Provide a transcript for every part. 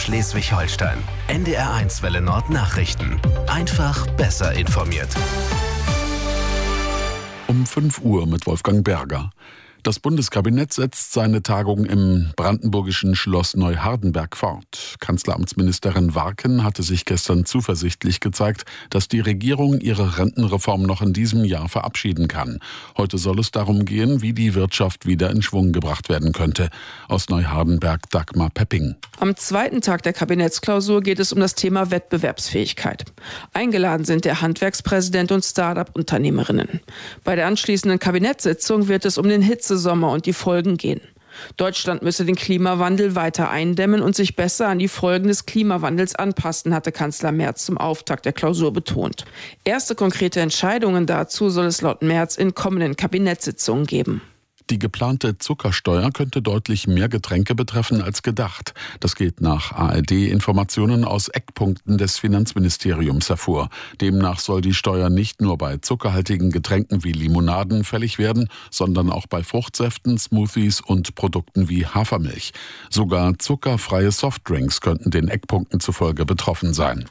Schleswig-Holstein. NDR1 Welle Nord Nachrichten. Einfach besser informiert. Um 5 Uhr mit Wolfgang Berger. Das Bundeskabinett setzt seine Tagung im brandenburgischen Schloss Neuhardenberg fort. Kanzleramtsministerin Warken hatte sich gestern zuversichtlich gezeigt, dass die Regierung ihre Rentenreform noch in diesem Jahr verabschieden kann. Heute soll es darum gehen, wie die Wirtschaft wieder in Schwung gebracht werden könnte. Aus Neuhardenberg Dagmar Pepping. Am zweiten Tag der Kabinettsklausur geht es um das Thema Wettbewerbsfähigkeit. Eingeladen sind der Handwerkspräsident und Start-up-Unternehmerinnen. Bei der anschließenden Kabinettssitzung wird es um den Hitzesommer und die Folgen gehen. Deutschland müsse den Klimawandel weiter eindämmen und sich besser an die Folgen des Klimawandels anpassen, hatte Kanzler Merz zum Auftakt der Klausur betont. Erste konkrete Entscheidungen dazu soll es laut Merz in kommenden Kabinettssitzungen geben. Die geplante Zuckersteuer könnte deutlich mehr Getränke betreffen als gedacht. Das geht nach ARD-Informationen aus Eckpunkten des Finanzministeriums hervor. Demnach soll die Steuer nicht nur bei zuckerhaltigen Getränken wie Limonaden fällig werden, sondern auch bei Fruchtsäften, Smoothies und Produkten wie Hafermilch. Sogar zuckerfreie Softdrinks könnten den Eckpunkten zufolge betroffen sein.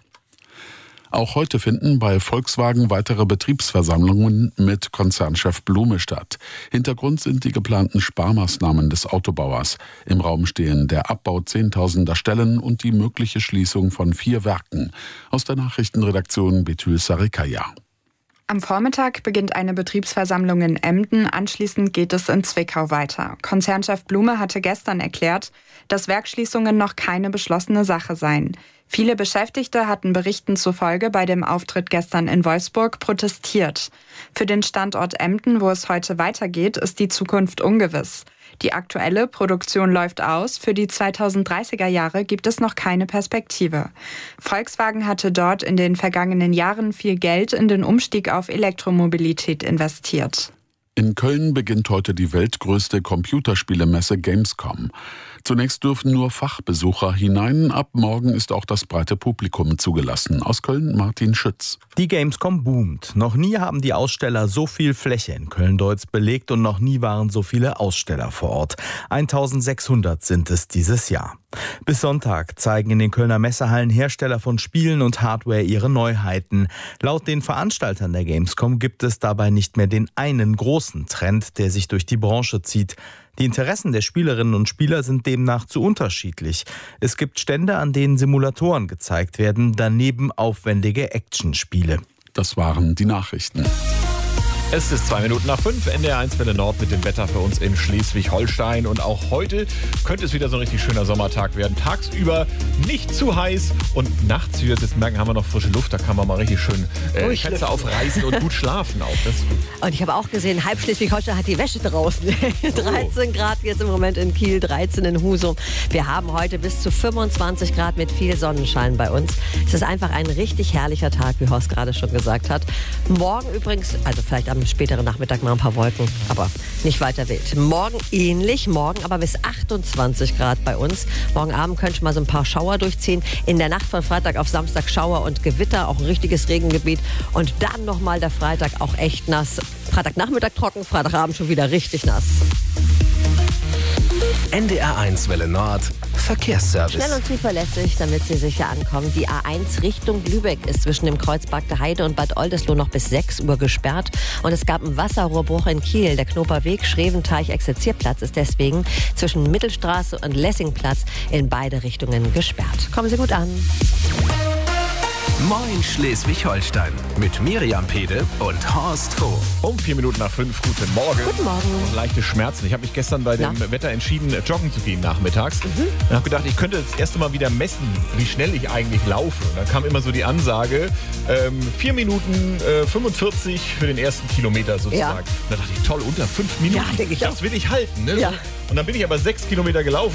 Auch heute finden bei Volkswagen weitere Betriebsversammlungen mit Konzernchef Blume statt. Hintergrund sind die geplanten Sparmaßnahmen des Autobauers. Im Raum stehen der Abbau Zehntausender Stellen und die mögliche Schließung von 4 Werken. Aus der Nachrichtenredaktion Betül Sarikaya. Am Vormittag beginnt eine Betriebsversammlung in Emden, anschließend geht es in Zwickau weiter. Konzernchef Blume hatte gestern erklärt, dass Werksschließungen noch keine beschlossene Sache seien. Viele Beschäftigte hatten Berichten zufolge bei dem Auftritt gestern in Wolfsburg protestiert. Für den Standort Emden, wo es heute weitergeht, ist die Zukunft ungewiss. Die aktuelle Produktion läuft aus, für die 2030er Jahre gibt es noch keine Perspektive. Volkswagen hatte dort in den vergangenen Jahren viel Geld in den Umstieg auf Elektromobilität investiert. In Köln beginnt heute die weltgrößte Computerspielemesse Gamescom. Zunächst dürfen nur Fachbesucher hinein, ab morgen ist auch das breite Publikum zugelassen. Aus Köln Martin Schütz. Die Gamescom boomt. Noch nie haben die Aussteller so viel Fläche in Köln-Deutz belegt und noch nie waren so viele Aussteller vor Ort. 1600 sind es dieses Jahr. Bis Sonntag zeigen in den Kölner Messehallen Hersteller von Spielen und Hardware ihre Neuheiten. Laut den Veranstaltern der Gamescom gibt es dabei nicht mehr den einen großen Trend, der sich durch die Branche zieht. Die Interessen der Spielerinnen und Spieler sind demnach zu unterschiedlich. Es gibt Stände, an denen Simulatoren gezeigt werden, daneben aufwendige Actionspiele. Das waren die Nachrichten. Es ist 5:02, NDR1 Welle Nord mit dem Wetter für uns in Schleswig-Holstein. Und auch heute könnte es wieder so ein richtig schöner Sommertag werden. Tagsüber nicht zu heiß und nachts, wie wir es jetzt merken, haben wir noch frische Luft. Da kann man mal richtig schön Fenster aufreißen und gut schlafen auch. Das und ich habe auch gesehen, halb Schleswig-Holstein hat die Wäsche draußen. 13 Grad jetzt im Moment in Kiel, 13 in Husum. Wir haben heute bis zu 25 Grad mit viel Sonnenschein bei uns. Es ist einfach ein richtig herrlicher Tag, wie Horst gerade schon gesagt hat. Morgen übrigens, also vielleicht am späteren Nachmittag mal ein paar Wolken, aber nicht weiter wild. Morgen ähnlich, morgen aber bis 28 Grad bei uns. Morgen Abend könnte schon mal so ein paar Schauer durchziehen. In der Nacht von Freitag auf Samstag Schauer und Gewitter, auch ein richtiges Regengebiet. Und dann nochmal der Freitag auch echt nass. Freitagnachmittag trocken, Freitagabend schon wieder richtig nass. NDR1 Welle Nord Verkehrsservice. Schnell und zuverlässig, damit Sie sicher ankommen. Die A1 Richtung Lübeck ist zwischen dem Kreuz Bagde Heide und Bad Oldesloe noch bis 6 Uhr gesperrt. Und es gab einen Wasserrohrbruch in Kiel. Der Knoperweg Schreventeich-Exerzierplatz ist deswegen zwischen Mittelstraße und Lessingplatz in beide Richtungen gesperrt. Kommen Sie gut an. Moin Schleswig-Holstein mit Miriam Pede und Horst Hof. Um 4:05, guten Morgen. Guten Morgen. Und leichte Schmerzen. Ich habe mich gestern bei dem Wetter entschieden, joggen zu gehen nachmittags. Und habe gedacht, ich könnte das erste Mal wieder messen, wie schnell ich eigentlich laufe. Und dann kam immer so die Ansage, 4 Minuten 45 für den ersten Kilometer sozusagen. Ja. Und da dachte ich, toll, unter 5 Minuten. Ja, denke ich das auch. will ich halten. Ne? Ja. Und dann bin ich aber 6 Kilometer gelaufen.